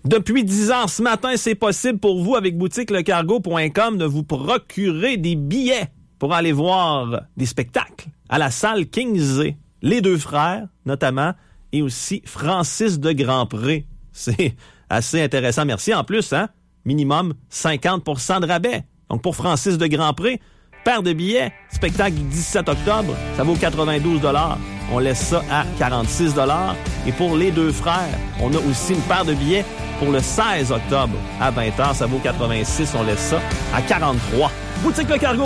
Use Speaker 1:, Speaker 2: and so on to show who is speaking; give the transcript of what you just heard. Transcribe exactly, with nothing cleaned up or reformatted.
Speaker 1: Depuis dix ans, ce matin, c'est possible pour vous, avec boutique le cargo point com, de vous procurer des billets pour aller voir des spectacles à la salle Kingsley. Les Deux Frères, notamment, et aussi Francis de Grandpré. C'est assez intéressant. Merci. En plus, hein, minimum cinquante pour cent de rabais. Donc, pour Francis de Grandpré, paire de billets, spectacle du dix-sept octobre, ça vaut quatre-vingt-douze dollars. On laisse ça à quarante-six dollars. Et pour Les Deux Frères, on a aussi une paire de billets pour le seize octobre à vingt heures. Ça vaut quatre-vingt-six. On laisse ça à quarante-trois. Boutique Le Cargo.